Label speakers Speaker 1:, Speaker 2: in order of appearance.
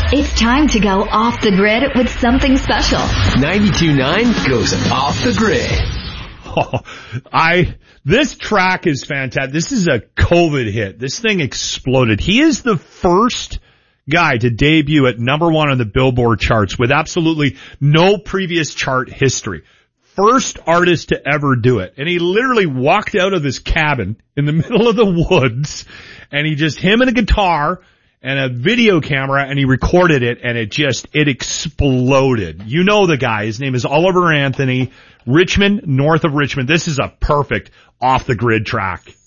Speaker 1: It's time to go off the grid with something special.
Speaker 2: 92.9 goes off the grid.
Speaker 3: This track is fantastic. This is a COVID hit. This thing exploded. He is the first guy to debut at number 1 on the Billboard charts with absolutely no previous chart history. First artist to ever do it. And he literally walked out of his cabin in the middle of the woods, and him and a guitar and a video camera, and he recorded it, and it exploded. You know the guy. His name is Oliver Anthony, Richmond, north of Richmond. This is a perfect off the grid track.